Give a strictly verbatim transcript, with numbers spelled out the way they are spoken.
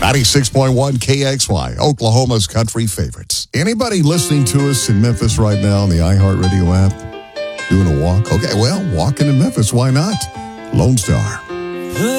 ninety-six point one K X Y, Oklahoma's country favorites. Anybody listening to us in Memphis right now on the iHeartRadio app? Doing a walk? Okay, well, walking in Memphis, why not? Lone Star.